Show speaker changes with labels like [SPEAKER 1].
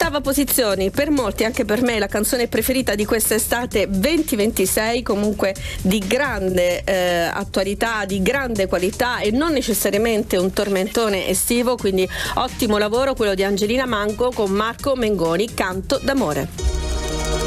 [SPEAKER 1] 8ª posizione, per molti, anche per me, la canzone preferita di quest'estate 2026, comunque di grande attualità, di grande qualità e non necessariamente un tormentone estivo, quindi ottimo lavoro quello di Angelina Mango con Marco Mengoni, Canto d'amore.